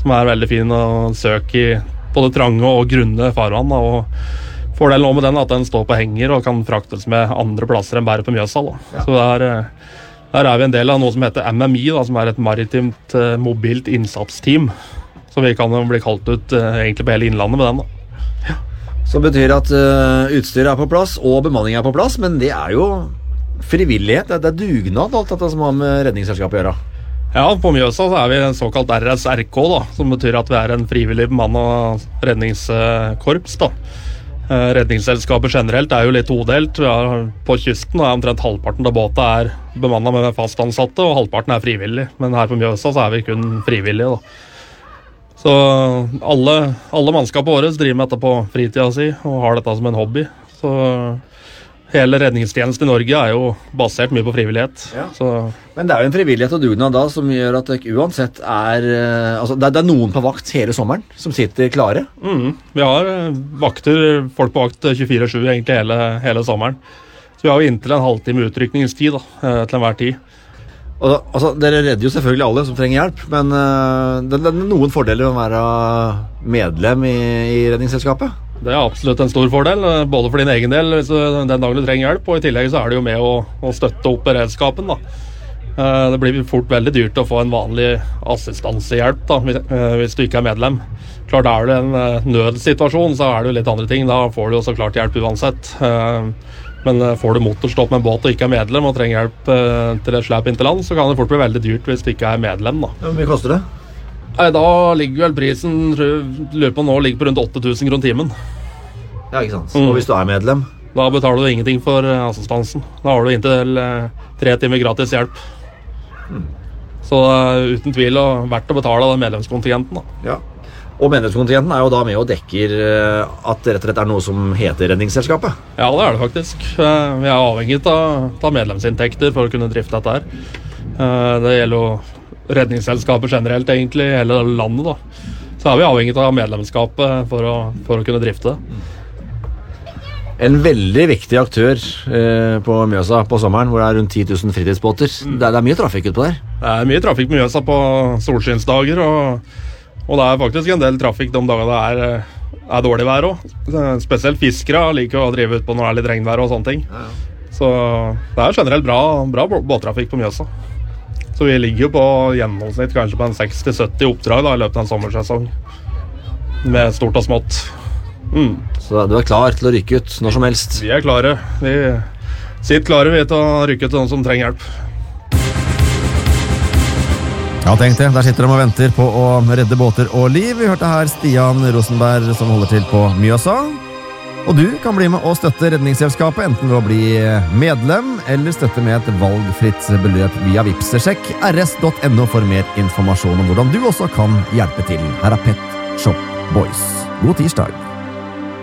som veldig fin å søke I både trange og grunne farvann, og fordelen også med den at den står på henger og kan fraktes med andre plasser enn bare på Mjøsa. Så der vi en del av noe som heter MMI, som et maritimt mobilt innsatsteam. Så vi kan bli kalt ut egentlig på hele innlandet med den. Så betyr at utstyret på plass og bemanning på plass, men det jo frivillighet, det dugnad alt dette som har med redningsselskapet å gjøre. Ja, på Mjøsa så vi en såkalt RSRK, som betyr at vi en frivillig bemannet redningskorps. Redningsselskapet generelt jo litt todelt. Vi på kysten omtrent halvparten av båten bemannet med fast ansatte, og halvparten frivillig. Men her på Mjøsa så vi kun frivillige. Så alle mannskap på året driver med dette på fritida si, og har dette som en hobby. Så hele redningstjenesten I Norge jo basert mye på frivillighet. Ja. Så. Men det jo en frivillighet og dugnad da som gjør at det uansett altså det noen på vakt hele sommeren som sitter klare? Vi har vakter, folk på vakt 24/7 egentlig hele sommeren. Så vi har jo inntil en halvtime utrykningstid til enhver tid. Og, altså, dere redder jo selvfølgelig alle som trenger hjelp, men det noen fordeler å være medlem I redningsselskapet? Det absolutt en stor fordel, både for din egen del hvis den dagen du trenger hjelp, og I tillegg så det jo med å støtte opp beredskapen. Det blir fort veldig dyrt å få en vanlig assistansehjelp hvis du ikke medlem. Klart det en nødsituasjon, så det jo litt andre ting. Da får du jo så klart hjelp uansett. Men får du motorstopp med en båt og ikke medlem og trenger hjelp til et slep inn til land, så kan det fort bli veldig dyrt hvis du ikke medlem. Hvor mye koster det? Da ligger vel prisen, lurer på nå, ligger på rundt 8.000 kroner timen. Ja, ikke sant. Og hvis du medlem? Da betaler du ingenting for assistansen. Da har du inntil 3 timer gratis hjelp. Så uten tvil verdt å betale den medlemskontingenten. Ja. Og medlemskontingenten jo da med og dekker at det rett og slett noe som heter redningsselskapet? Ja, det det faktisk. Vi avhengig av medlemsinntekter for å kunne drifte dette her. Det gjelder jo redningsselskapet generelt egentlig I hele landet da. Så vi avhengig av medlemskapet for å kunne drifte det. En veldig viktig aktør på Mjøsa på sommeren, hvor det rundt 10 000 fritidsbåter. Det mye trafikk ut på der? Det mye trafikk på Mjøsa på solskinnsdager, og det faktisk en del trafikk de dagene det dårlig vær også. Spesielt fiskere liker å drive ut på når det litt regnvær og sånne ting. Ja. Så det generelt bra båttrafikk på Mjøsa. Så vi ligger jo på gjennomsnitt kanskje på en 60-70 oppdrag I løpet av en sommersesong. Med stort og smått. Så du klar til å rykke ut når som helst? Vi klare. Vi sitter klare til å rykke ut til noen som trenger hjelp. Ja, tenk det. Der sitter de og venter på å redde båter og liv. Vi hørte her Stian Rosenberg som holder til på Mjøsa. Og du kan bli med å støtte redningsselskapet, enten ved å bli medlem, eller støtte med et valgfritt beløp via Vipps. Sjekk rs.no for mer informasjon om hvordan du også kan hjelpe til. Her Pet Shop Boys. God tirsdag!